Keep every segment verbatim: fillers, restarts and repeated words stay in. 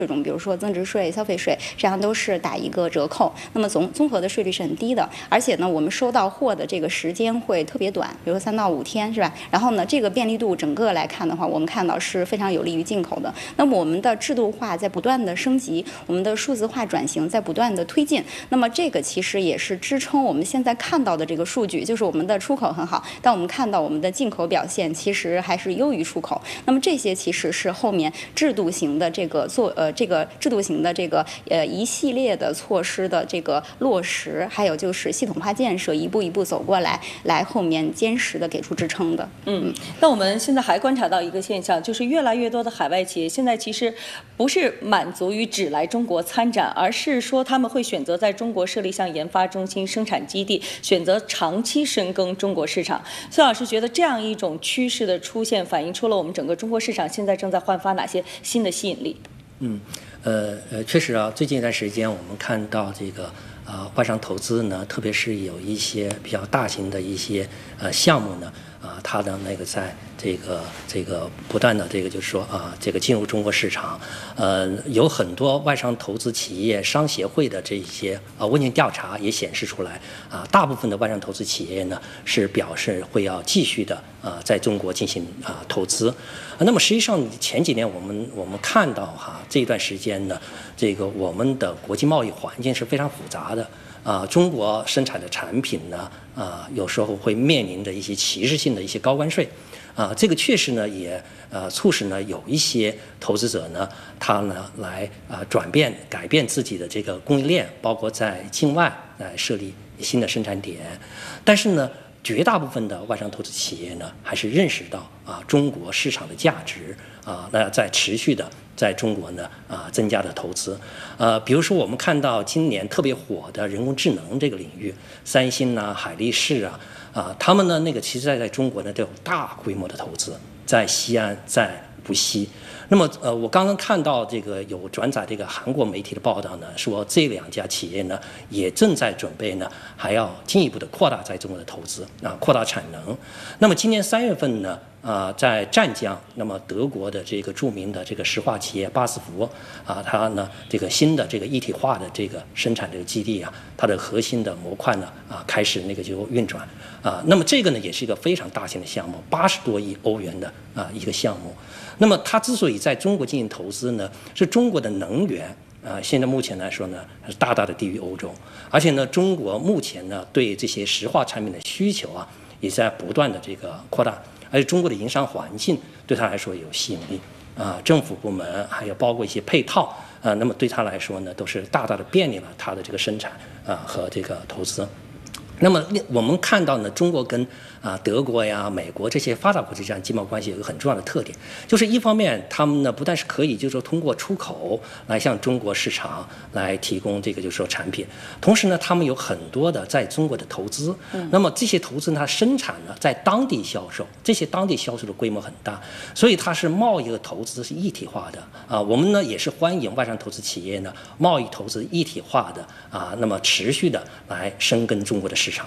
这种，比如说增值税、消费税，这样都是打一个折扣。那么总综合的税率是很低的，而且呢，我们收到货的这个时间会特别短，比如说三到五天，是吧？然后呢，这个便利度整个来看的话，我们看到是非常有利于进口的。那么我们的制度化在不断的升级，我们的数字化转型在不断的推进。那么这个其实也是支撑我们现在看到的这个数据，就是我们的出口很好，但我们看到我们的进口表现其实还是优于出口。那么这些其实是后面制度型的这个做呃。这个制度型的这个呃一系列的措施的这个落实，还有就是系统化建设，一步一步走过来，来后面坚实的给出支撑的。 嗯，那我们现在还观察到一个现象，就是越来越多的海外企业现在其实不是满足于只来中国参展，而是说他们会选择在中国设立像研发中心、生产基地，选择长期深耕中国市场。孙老师觉得这样一种趋势的出现，反映出了我们整个中国市场现在正在焕发哪些新的吸引力？ 嗯，呃呃，确实啊，最近一段时间我们看到这个呃外商投资呢，特别是有一些比较大型的一些呃项目呢，啊、呃，它的那个在这个这个不断的这个就是说啊、呃，这个进入中国市场，呃，有很多外商投资企业商协会的这些呃问卷调查也显示出来啊、呃，大部分的外商投资企业呢是表示会要继续的啊、呃、在中国进行啊、呃、投资。那么实际上前几年我们我们看到哈这一段时间呢，这个我们的国际贸易环境是非常复杂的啊、呃，中国生产的产品呢啊、呃、有时候会面临着一些歧视性的一些高关税啊、呃，这个确实呢也呃促使呢有一些投资者呢他呢来啊、呃、转变改变自己的这个供应链，包括在境外来设立新的生产点，但是呢。绝大部分的外商投资企业呢，还是认识到啊中国市场的价值啊，那在持续的在中国呢啊增加的投资，呃，比如说我们看到今年特别火的人工智能这个领域，三星啊、海力士啊啊，他们呢那个其实在在中国呢都有大规模的投资，在西安，在无锡。那么呃，我刚刚看到这个有转载这个韩国媒体的报道呢，说这两家企业呢也正在准备呢，还要进一步的扩大在中国的投资啊，扩大产能。那么今年三月份呢，啊，在湛江，那么德国的这个著名的这个石化企业巴斯夫啊，它呢这个新的这个一体化的这个生产这个基地啊，它的核心的模块呢啊开始那个就运转啊。那么这个呢也是一个非常大型的项目，八十多亿欧元的啊一个项目。那么它之所以在中国进行投资呢，是中国的能源啊、呃，现在目前来说呢是大大的低于欧洲，而且呢，中国目前呢对这些石化产品的需求啊也在不断的这个扩大，而且中国的营商环境对它来说有吸引力啊、呃，政府部门还有包括一些配套啊、呃，那么对它来说呢都是大大的便利了它的这个生产啊、呃、和这个投资。那么我们看到呢，中国跟啊德国呀、美国这些发达国家之间经贸关系有一个很重要的特点，就是一方面他们呢不但是可以就是说通过出口来向中国市场来提供这个就是说产品，同时呢他们有很多的在中国的投资，嗯、那么这些投资呢它生产呢在当地销售，这些当地销售的规模很大，所以它是贸易和投资是一体化的啊。我们呢也是欢迎外商投资企业呢贸易投资一体化的啊，那么持续的来深耕中国的市场。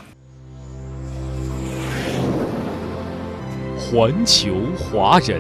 环球华人，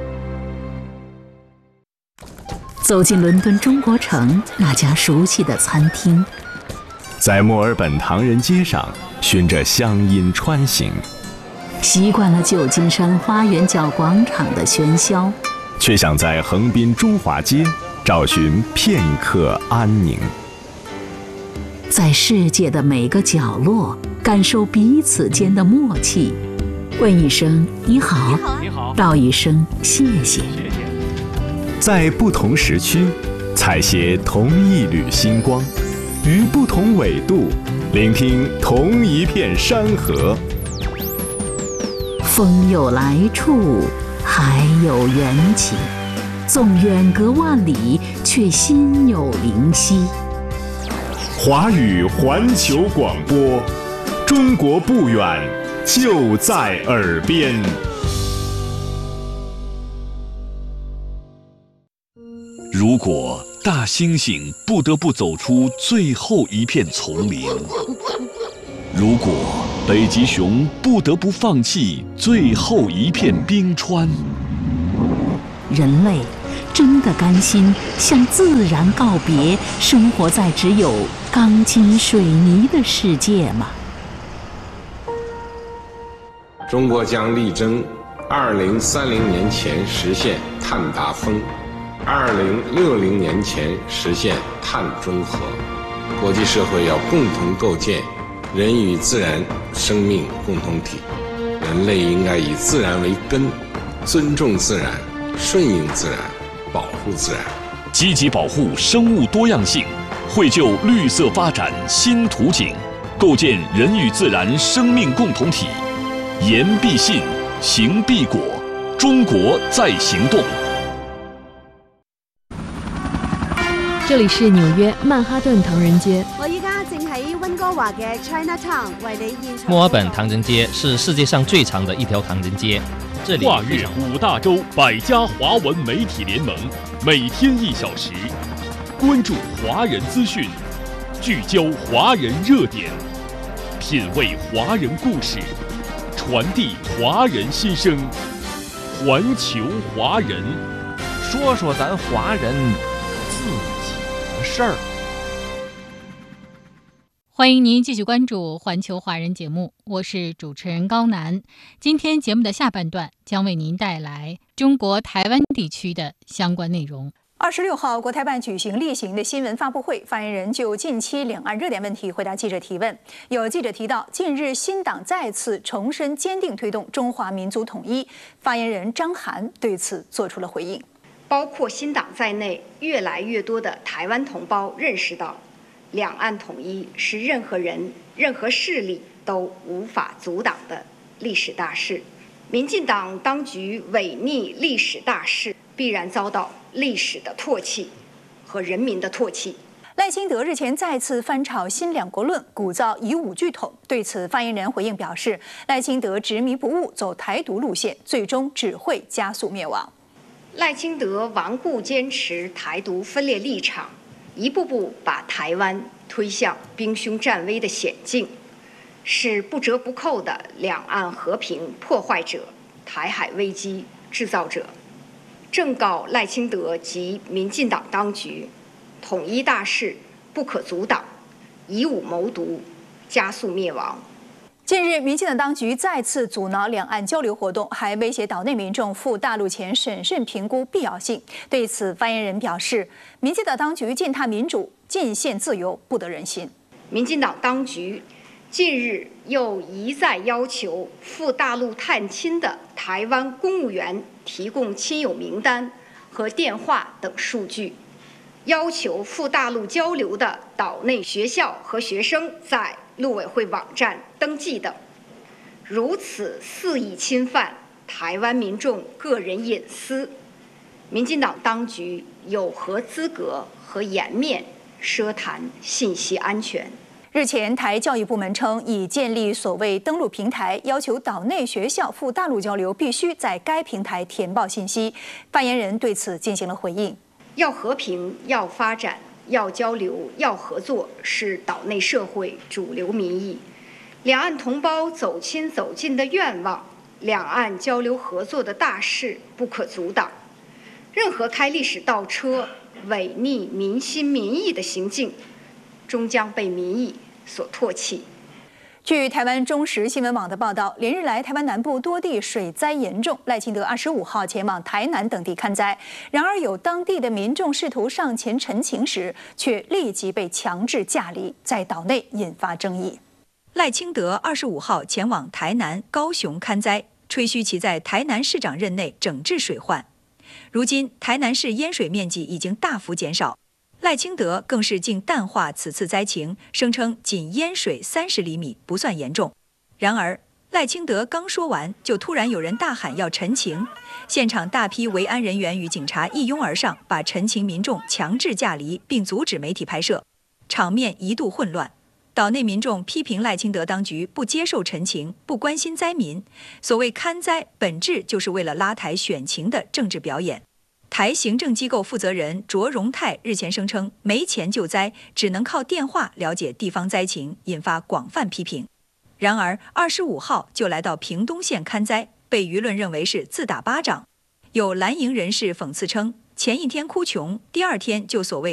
走进伦敦中国城那家熟悉的餐厅， 在墨尔本唐人街上循着乡音穿行， 习惯了旧金山花园角广场的喧嚣， 却想在横滨中华街找寻片刻安宁。 在世界的每个角落感受彼此间的默契，问一声你好， 你好， 道一声谢谢。 在不同时区采撷同一缕星光，于不同纬度聆听同一片山河。 风有来处，海有缘起，纵远隔万里，却心有灵犀。 华语环球广播，中国不远，就在耳边。如果大猩猩不得不走出最后一片丛林，如果北极熊不得不放弃最后一片冰川， 人类真的甘心向自然告别，生活在只有钢筋水泥的世界吗？ 中国将力争二零三零年前实现碳达峰，二零六零年前实现碳中和。国际社会要共同构建人与自然生命共同体，人类应该以自然为根，尊重自然，顺应自然，保护自然， 积极保护生物多样性，绘就绿色发展新图景，构建人与自然生命共同体。言必信，行必果，中国在行动。 这里是紐約曼哈頓唐人街。 我依家正喺溫哥華嘅 Chinatown 為你現場。 墨爾本唐人街是世界上最長的一條唐人街。這裡跨越五大洲百家華文媒體聯盟，每天一小時，關注華人資訊，聚焦華人熱點，品味華人故事，傳遞華人心聲，環球華人， 說說咱華人自己的事兒。 歡迎您繼續關注環球華人節目，我是主持人高楠。今天節目的下半段將為您帶來中國台灣地區的相關內容。 二十六號，國台辦舉行例行的新聞發布會，發言人就近期兩岸熱點問題回答記者提問。有記者提到，近日新黨再次重申堅定推動中華民族統一，發言人張涵對此做出了回應。 包括新黨在內，越來越多的台灣同胞認識到，兩岸統一是任何人、任何勢力都無法阻擋的歷史大事。民進黨當局違逆歷史大事，必然遭到歷史的唾棄和人民的唾棄。 賴清德日前再次翻炒新兩國論，鼓噪以武拒統。對此，發言人回應表示，賴清德執迷不悟，走台獨路線，最終只會加速滅亡。 賴清德頑固堅持台獨分裂立場，一步步把台灣推向兵凶戰危的險境，是不折不扣的兩岸和平破壞者、台海危機製造者。正告賴清德及民進黨當局，統一大勢不可阻擋，以武謀獨，加速滅亡。 近日，民進黨當局再次阻撓兩岸交流活動，還威脅島內民眾赴大陸前審慎評估必要性。對此，發言人表示，民進黨當局踐踏民主、進限自由，不得人心。 民進黨當局近日又一再要求赴大陸探親的台灣公務員提供親友名單和電話等數據，要求赴大陸交流的島內學校和學生在陸委會網站登記等，如此肆意侵犯台灣民眾個人隱私，民進黨當局有何資格和顏面奢談信息安全？ 日前，台教育部門稱已建立所謂登錄平台，要求島內學校赴大陸交流必須在該平台填報信息。發言人對此進行了回應： 要和平，要發展，要交流，要合作，是島內社會主流民意，兩岸同胞走親走近的願望，兩岸交流合作的大勢不可阻擋。任何開歷史倒車、違逆民心民意的行徑，終將被民意所唾棄。 據台灣中時新聞網的報道，連日來台灣南部多地水災嚴重，賴清德二十五號前往台南等地勘災。然而，有當地的民眾試圖上前陳情時，卻立即被強制駕離，在島內引發爭議。 賴清德二十五號前往台南、高雄勘災，吹噓其在台南市長任內整治水患。如今，台南市淹水面積已經大幅減少。賴清德更是竟淡化此次災情，聲稱僅淹水三十厘米不算嚴重。然而，賴清德剛說完，就突然有人大喊要陳情，現場大批維安人員與警察一擁而上，把陳情民眾強制駕離，並阻止媒體拍攝，場面一度混亂。島內民眾批評賴清德當局不接受陳情，不關心災民，所謂勘災本質就是為了拉抬選情的政治表演。台行政機構負責人卓榮泰日前聲稱，沒錢救災，只能靠電話了解地方災情，引發廣泛批評。然而，二十五號就來到屏東縣勘災，被輿論認為是自打巴掌。有藍營人士諷刺稱， 前一天哭穷，第二天就所谓